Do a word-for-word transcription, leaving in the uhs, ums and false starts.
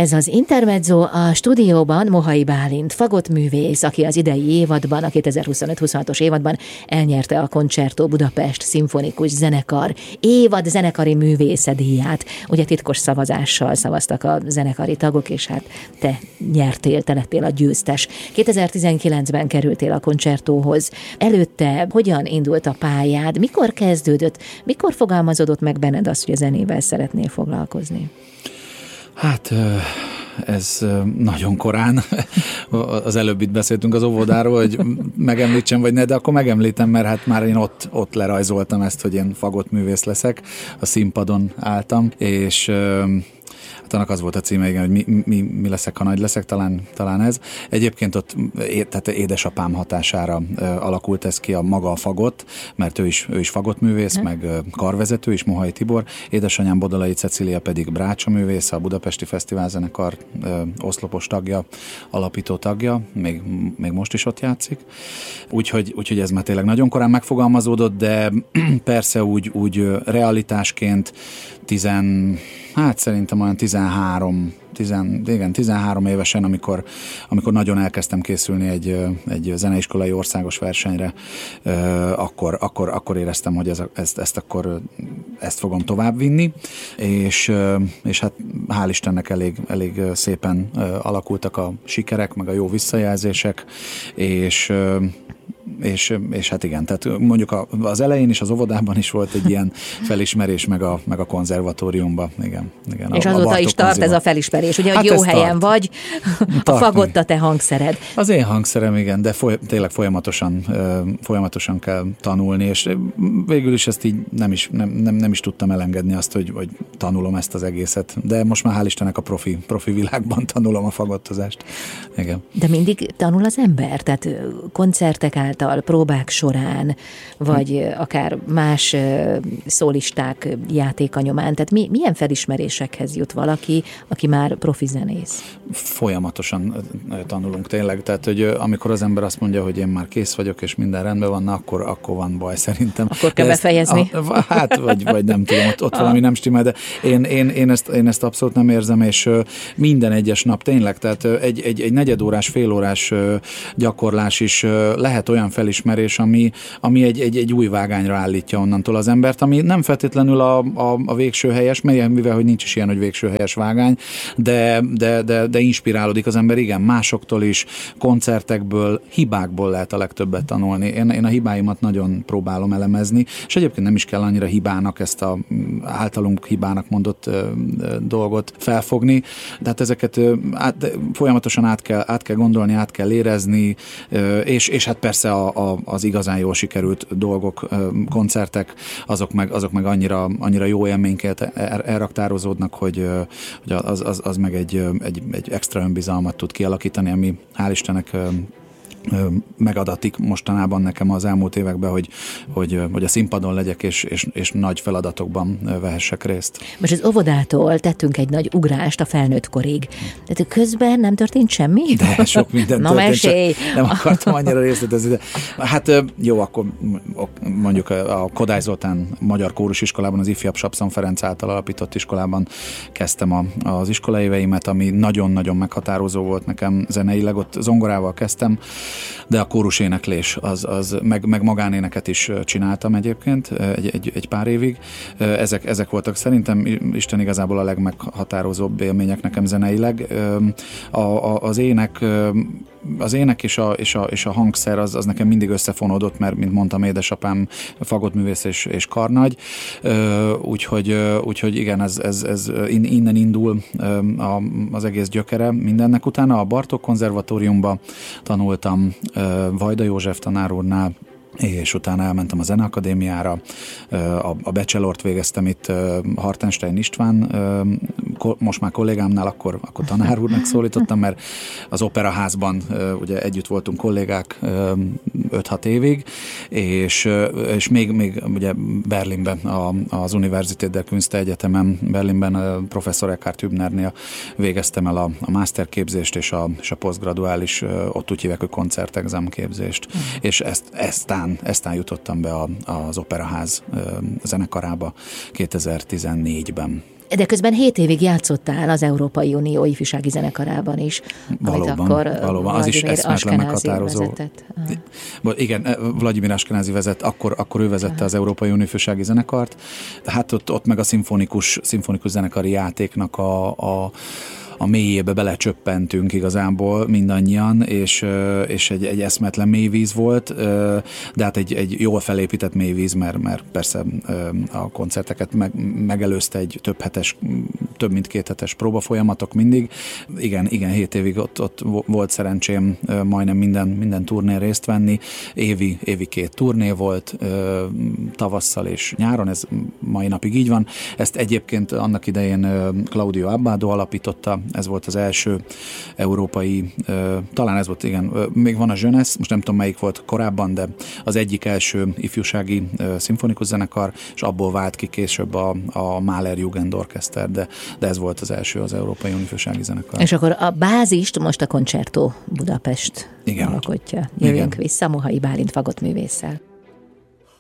Ez az Intermezzo, a stúdióban Mohai Bálint, fagottművész, aki az idei évadban, a kétezer-huszonöt huszonhatos évadban elnyerte a Concerto Budapest Szimfonikus Zenekar évad zenekari művésze díját. Ugye titkos szavazással szavaztak a zenekari tagok, és hát te nyertél, te lettél a győztes. kétezer-tizenkilencben kerültél a Concertóhoz. Előtte hogyan indult a pályád? Mikor kezdődött? Mikor fogalmazódott meg benned azt, hogy a zenével szeretnél foglalkozni? Hát ez nagyon korán. Az előbb itt beszéltünk az óvodáról, hogy megemlítsem vagy ne, de akkor megemlítem, mert hát már én ott, ott lerajzoltam ezt, hogy én fagottművész leszek. A színpadon álltam, és hát annak az volt a címe, igen, hogy mi, mi, mi leszek, ha nagy leszek, talán, talán ez. Egyébként ott é, tehát édesapám hatására ö, alakult ez ki a maga a fagott, mert ő is, ő is fagottművész, hmm. meg ö, karvezető is, Mohai Tibor. Édesanyám Bodolai Cecília pedig brácsaművész, a Budapesti Fesztiválzenekar ö, oszlopos tagja, alapító tagja, még, még most is ott játszik. Úgyhogy, úgyhogy ez már tényleg nagyon korán megfogalmazódott, de persze úgy, úgy realitásként tizen, hát szerintem olyan tizenhárom, tizen, igen, tizenhárom évesen, amikor, amikor nagyon elkezdtem készülni egy, egy zeneiskolai országos versenyre, akkor, akkor, akkor éreztem, hogy ez, ezt, ezt akkor ezt fogom továbbvinni, és, és hát hál' Istennek elég, elég szépen alakultak a sikerek, meg a jó visszajelzések, és És, és hát igen, tehát mondjuk az elején is az óvodában is volt egy ilyen felismerés, meg a, meg a konzervatóriumban, igen. igen és a, azóta a is tart ez a felismerés, ugye, hogy hát jó helyen tart. vagy, a tart, fagott a te hangszered. Az én hangszerem, igen, de foly, tényleg folyamatosan, folyamatosan kell tanulni, és végül is ezt így nem is, nem, nem, nem is tudtam elengedni azt, hogy, hogy tanulom ezt az egészet, de most már hál' Istennek a profi, profi világban tanulom a fagottozást. Igen. De mindig tanul az ember, tehát koncertek által, próbák során, vagy akár más szólisták játéka nyomán. Tehát mi, milyen felismerésekhez jut valaki, aki már profi zenész? Folyamatosan tanulunk tényleg. Tehát, hogy amikor az ember azt mondja, hogy én már kész vagyok, és minden rendben van, na, akkor, akkor van baj szerintem. Akkor kell ezt, befejezni. A, hát, vagy, vagy nem tudom, ott, ott valami nem stimmel, de én, én, én, ezt, én ezt abszolút nem érzem, és minden egyes nap tényleg, tehát egy, egy, egy negyedórás, félórás gyakorlás is lehet olyan felismerés, ami, ami egy, egy, egy új vágányra állítja onnantól az embert, ami nem feltétlenül a, a, a végső helyes, mivel hogy nincs is ilyen, hogy végső helyes vágány, de, de, de, de inspirálódik az ember, igen, másoktól is, koncertekből, hibákból lehet a legtöbbet tanulni. Én, én a hibáimat nagyon próbálom elemezni, és egyébként nem is kell annyira hibának ezt a általunk hibának mondott ö, ö, dolgot felfogni, de hát ezeket ö, át, folyamatosan át kell, át kell gondolni, át kell érezni, ö, és, és hát persze a, a, az igazán jól sikerült dolgok, koncertek, azok meg, azok meg annyira, annyira jó élményként elraktározódnak, hogy, hogy az, az, az meg egy, egy, egy extra önbizalmat tud kialakítani, ami hál' Istennek megadatik mostanában nekem az elmúlt években, hogy, hogy, hogy a színpadon legyek, és, és, és nagy feladatokban vehessek részt. Most az óvodától tettünk egy nagy ugrást a felnőtt korig. Tehát közben nem történt semmi? De sok minden Na, történt, mesélj! Nem akartam annyira részletezni, de hát jó, akkor mondjuk a Kodály Zoltán Magyar Kórusiskolában, az ifjabb Sapszon Ferenc által alapított iskolában kezdtem a, az iskolaéveimet, ami nagyon-nagyon meghatározó volt nekem zeneileg. Ott zongorával kezdtem, de a kóruséneklés, az, az meg, meg magánéneket is csináltam egyébként egy, egy, egy pár évig. Ezek, ezek voltak szerintem Isten igazából a legmeghatározóbb élmények nekem zeneileg. A, a, az ének az ének és a, és a, és a hangszer az, az nekem mindig összefonódott, mert, mint mondtam, édesapám fagottművész és, és karnagy, úgyhogy, úgyhogy igen, ez, ez, ez innen indul az egész gyökere mindennek. Utána a Bartók Konzervatóriumba tanultam Vajda József tanár úrnál, és utána elmentem a Zeneakadémiára, a bachelort végeztem itt Hartenstein István, most már kollégámnál, akkor, akkor tanár úrnak szólítottam, mert az Operaházban ugye együtt voltunk kollégák öt-hat évig, és, és még, még ugye Berlinben, az Universität der Künste Egyetemen, Berlinben professzor Eckhard Hübnernél végeztem el a, a masterképzést és a, és a posztgraduális, ott úgy hívják, hogy koncertexam képzést, mm. és ezt, eztán, eztán jutottam be a, az Operaház zenekarába kétezer-tizennégyben. De közben hét évig játszottál az Európai Unió ifjúsági zenekarában is. Valóban, akkor valóban. Az is eszméletlen meghatározó. Vezetett. Igen, Vladimir Askenázi vezet, akkor, akkor ő vezette Aha. az Európai Unió ifjúsági zenekart. Hát ott, ott meg a szimfonikus, szimfonikus zenekari játéknak a, a a mélyébe belecsöppentünk igazából mindannyian, és, és egy, egy eszmetlen mélyvíz volt, de hát egy, egy jól felépített mélyvíz, mert, mert persze a koncerteket meg, megelőzte egy több hetes, több mint két hetes próbafolyamatok mindig. Igen, igen, hét évig ott, ott volt szerencsém majdnem minden, minden turnén részt venni. Évi, évi két turné volt, tavasszal és nyáron, ez mai napig így van. Ezt egyébként annak idején Claudio Abbado alapította, ez volt az első európai, talán ez volt, igen, még van a Jeunesse, most nem tudom melyik volt korábban, de az egyik első ifjúsági szimfonikus zenekar, és abból vált ki később a, a Mahler Jugendorchester, de, de ez volt az első az európai ifjúsági zenekar. És akkor a bázist most a Concerto Budapest igen. alkotja. Jövünk igen. vissza Mohai Bálint fagottművésszel.